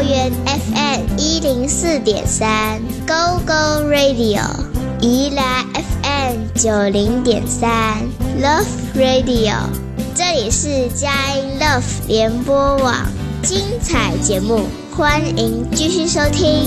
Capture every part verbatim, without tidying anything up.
园 F M 一零四点三 Go Go Radio， 宜兰 F M 九零点三 Love Radio， 这里是佳音 Love 联播网，精彩节目，欢迎继续收听。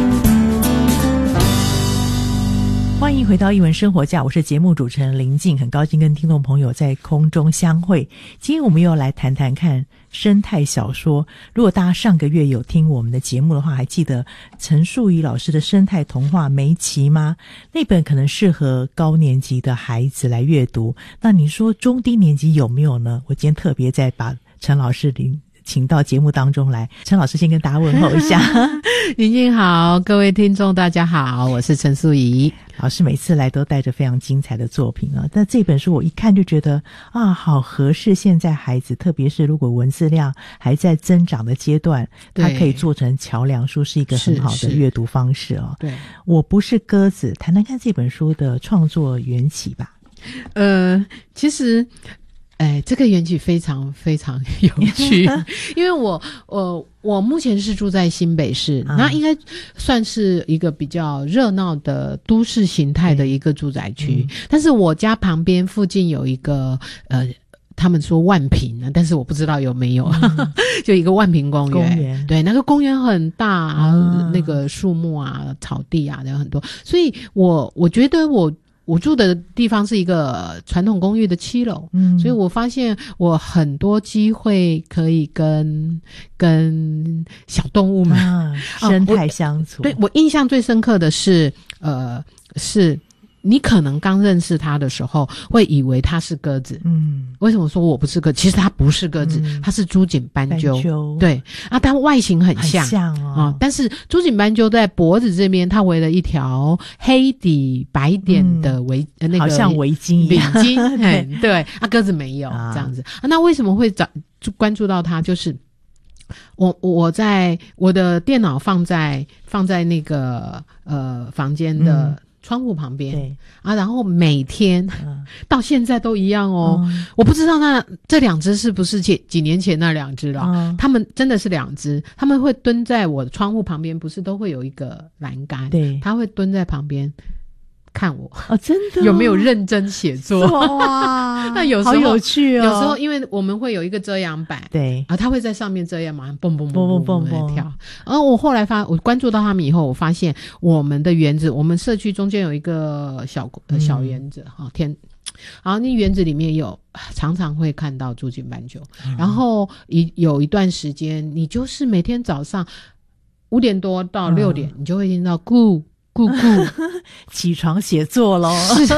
欢迎回到艺文生活家，我是节目主持人林静，很高兴跟听众朋友在空中相会。今天我们又来谈谈看生态小说。如果大家上个月有听我们的节目的话，还记得陈树仪老师的生态童话梅奇吗？那本可能适合高年级的孩子来阅读。那你说中低年级有没有呢？我今天特别再把陈老师领请到节目当中来。陈老师先跟大家问候一下。 林静好，各位听众大家好，我是陈素仪老师。每次来都带着非常精彩的作品啊，但这本书我一看就觉得啊，好合适现在孩子，特别是如果文字量还在增长的阶段，它可以做成桥梁书，是一个很好的阅读方式哦。 对， 我不是鸽子，谈谈看这本书的创作缘起吧。 呃，其实哎，这个缘起非常非常有趣，因为我我我目前是住在新北市，啊、那应该算是一个比较热闹的都市形态的一个住宅区，嗯、但是我家旁边附近有一个呃。他们说万坪呢，但是我不知道有没有，嗯、就一个万坪公园。公园对，那个公园很大，啊、那个树木啊、草地啊有很多，所以我我觉得我。我住的地方是一个传统公寓的七楼，嗯，所以我发现我很多机会可以跟跟小动物们、 啊、生态相处。 啊、对，我印象最深刻的是，呃，是你可能刚认识它的时候会以为它是鸽子，嗯，为什么说我不是鸽子？其实它不是鸽子，嗯、它是朱颈斑鸠，对啊，它外形很像， 很像哦、 啊，但是朱颈斑鸠在脖子这边，它围了一条黑底白点的围，嗯、那个好像围巾一样， 领巾，对对，啊，鸽子没有、啊、这样子、啊，那为什么会找关注到它？就是我我在我的电脑放在放在那个呃房间的。嗯窗户旁边，对啊，然后每天、嗯、到现在都一样哦。嗯、我不知道那这两只是不是几几年前那两只了？嗯、他们真的是两只，他们会蹲在我的窗户旁边，不是都会有一个栏杆？对，他会蹲在旁边看我哦，真的、哦、 有没有认真写作？哇，那有时候好有趣哦。 有时候因为我们会有一个遮阳板，对啊，他会在上面遮阳，马上蹦蹦蹦蹦蹦蹦跳。然后我后来发，我关注到他们以后，我发现我们的园子，我们社区中间有一个小、呃、小园子哈、嗯，天。然后那园子里面有常常会看到朱颈斑鸠，嗯、然后一有一段时间，你就是每天早上五点多到六点，嗯、你就会听到咕。咕咕起床写作咯。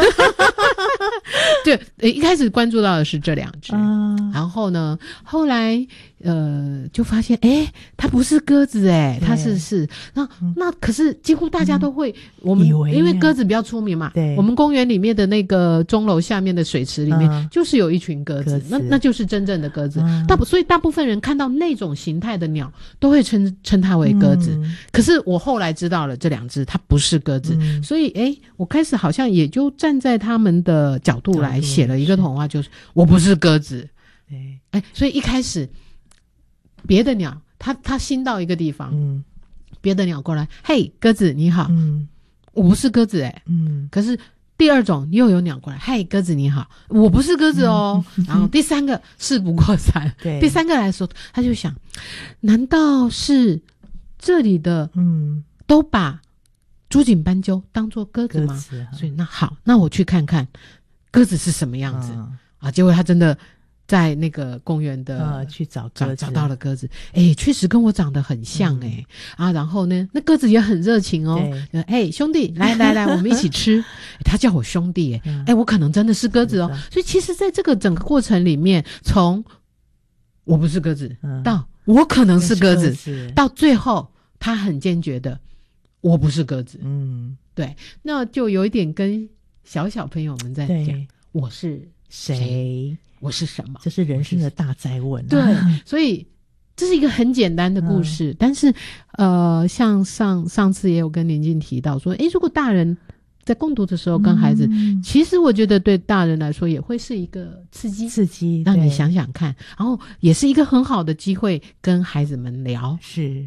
对，一开始关注到的是这两只、嗯、然后呢后来呃就发现诶它不是鸽子诶它是是那、嗯、那可是几乎大家都会、嗯、我们因为鸽子比较出名嘛，对，我们公园里面的那个钟楼下面的水池里面、嗯、就是有一群鸽子，鸽子那那就是真正的鸽子、嗯、大所以大部分人看到那种形态的鸟都会称称它为鸽子、嗯、可是我后来知道了这两只它不是鸽子、嗯、所以诶我开始好像也就站在他们的角度来写了一个童话，就是我不是鸽子，对，哎，所以一开始别的鸟，它它新到一个地方，嗯，别的鸟过来，嘿，鸽子你好，嗯，我不是鸽子，哎，嗯，可是第二种又有鸟过来，嘿，鸽子你好，我不是鸽子哦，嗯、然后第三个事不过三，对，第三个来说，他就想，难道是这里的，嗯，都把朱颈斑鸠当作鸽子吗？鸽子啊、所以那好，那我去看看鸽子是什么样子、嗯、啊！结果他真的在那个公园的、 呃、去找鸽子， 找到了鸽子，哎，确实跟我长得很像哎、嗯、啊！然后呢，那鸽子也很热情哦，哎，兄弟，来来来，我们一起吃。他叫我兄弟哎，哎、嗯，我可能真的是鸽子哦。所以其实，在这个整个过程里面，从我不是鸽子、嗯、到我可能是鸽子，到最后他很坚决的。我不是鸽子，嗯，对，那就有一点跟小小朋友们在讲，我是谁，我是什么， 这是人生的大哉问、啊。 对，所以这是一个很简单的故事，嗯、但是呃，像上上次也有跟林静提到说，诶，如果大人在共读的时候跟孩子、嗯、其实我觉得对大人来说也会是一个刺激刺激， 让你想想看，然后也是一个很好的机会跟孩子们聊， 是